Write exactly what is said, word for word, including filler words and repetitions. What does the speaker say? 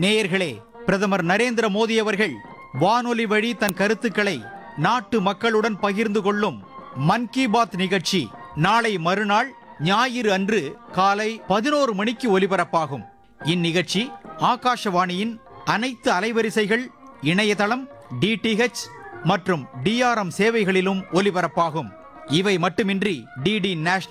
நேயர்களே, பிரதமர் நரேந்திர மோடி அவர்கள் வானொலி வழி தன் கருத்துக்களை நாட்டு மக்களுடன் பகிர்ந்து கொள்ளும் மன் கி பாத் நிகழ்ச்சி நாளை மறுநாள் ஞாயிறு அன்று காலை பதினோரு மணிக்கு ஒலிபரப்பாகும். இந்நிகழ்ச்சி ஆகாஷவாணியின் அனைத்து அலைவரிசைகள், இணையதளம், டிடிஹெச் மற்றும் டிஆர்எம் சேவைகளிலும் ஒலிபரப்பாகும். இவை மட்டுமின்றி டிடி நேஷனல்